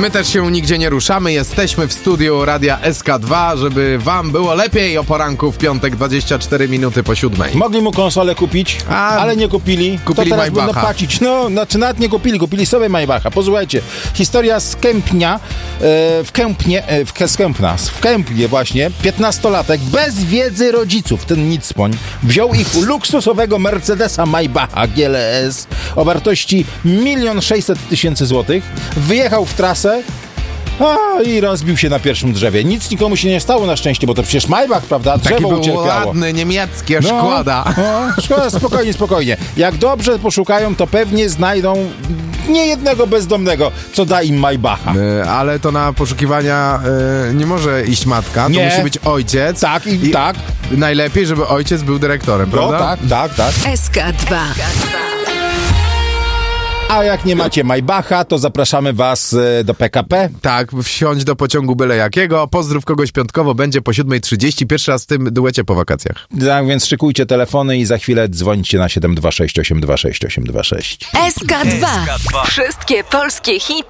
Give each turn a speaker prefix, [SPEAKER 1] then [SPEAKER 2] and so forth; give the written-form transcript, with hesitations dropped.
[SPEAKER 1] My też się nigdzie nie ruszamy. Jesteśmy w studiu Radia SK2, żeby wam było lepiej o poranku w piątek 24 minuty po 7.
[SPEAKER 2] Mogli mu konsolę kupić, ale nie kupili.
[SPEAKER 1] Kupili
[SPEAKER 2] to teraz
[SPEAKER 1] Maybacha.
[SPEAKER 2] będą płacić. No, znaczy nawet nie kupili sobie Maybacha. Posłuchajcie, historia z Kępnia, w Kępnie właśnie, 15-latek bez wiedzy rodziców, ten nicpoń, wziął ich luksusowego Mercedesa Maybacha GLS o wartości 1 600 000 złotych, wyjechał w trasę i rozbił się na pierwszym drzewie. Nic nikomu się nie stało na szczęście, bo to przecież Maybach, prawda? Drzewo
[SPEAKER 1] Taki był
[SPEAKER 2] ucierpiało.
[SPEAKER 1] ładny, niemieckie, szkoda.
[SPEAKER 2] Szkoda, spokojnie. Jak dobrze poszukają, to pewnie znajdą niejednego bezdomnego, co da im Maybacha.
[SPEAKER 1] Ale to na poszukiwania nie może iść matka, to musi być ojciec.
[SPEAKER 2] Tak, tak.
[SPEAKER 1] Najlepiej, żeby ojciec był dyrektorem, prawda?
[SPEAKER 2] Tak.
[SPEAKER 3] SK2.
[SPEAKER 2] A jak nie macie Maybacha, to zapraszamy was do PKP.
[SPEAKER 1] Tak, wsiądź do pociągu byle jakiego. Pozdrów kogoś piątkowo, będzie po 7:30. Pierwszy raz w tym duecie po wakacjach.
[SPEAKER 2] Tak, więc szykujcie telefony i za chwilę dzwońcie na 726 826 826.
[SPEAKER 3] SK2. Wszystkie polskie hity